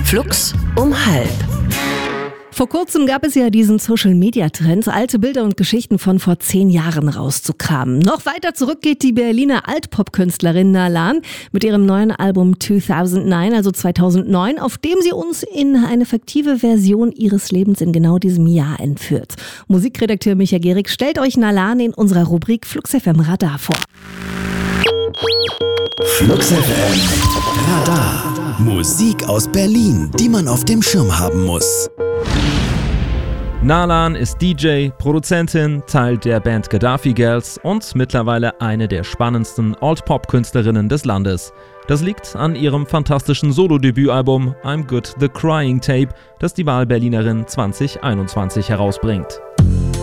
Flux um 12:30. Vor kurzem gab es ja diesen Social-Media-Trend, alte Bilder und Geschichten von vor 10 Jahren rauszukramen. Noch weiter zurück geht die Berliner Altpop-Künstlerin Nalan mit ihrem neuen Album 2009, also 2009, auf dem sie uns in eine fiktive Version ihres Lebens in genau diesem Jahr entführt. Musikredakteur Micha Gehrig stellt euch Nalan in unserer Rubrik Flux FM Radar vor. Flux FM Radar. Musik aus Berlin, die man auf dem Schirm haben muss. Nalan ist DJ, Produzentin, Teil der Band Gaddafi Girls und mittlerweile eine der spannendsten Alt-Pop-Künstlerinnen des Landes. Das liegt an ihrem fantastischen Solo-Debütalbum I'm Good The Crying Tape, das die Wahlberlinerin 2021 herausbringt.